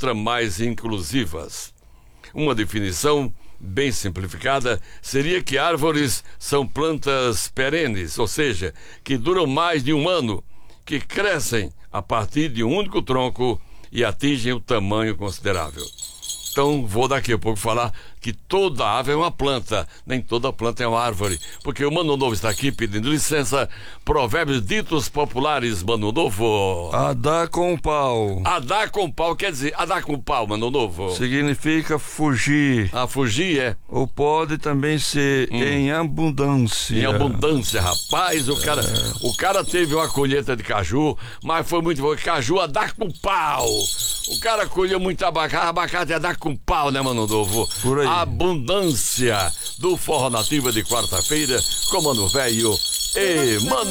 outra mais inclusivas. Uma definição bem simplificada seria que árvores são plantas perenes, ou seja, que duram mais de um ano, que crescem a partir de um único tronco e atingem o tamanho considerável. Então, vou daqui a pouco falar que toda árvore é uma planta, nem toda planta é uma árvore, porque o Mano Novo está aqui pedindo licença. Provérbios ditos populares, Mano Novo. A dar com pau. A dar com pau quer dizer, a dar com pau, Mano Novo. Significa fugir. A fugir é? Ou pode também ser em abundância. Em abundância, rapaz, o cara teve uma colheita de caju, mas foi muito bom. Caju a dar com pau. O cara colheu muito abacate a dar com pau, né, Mano Novo? Por aí. Abundância do Forró Nativa de quarta-feira com Mano Velho e Mano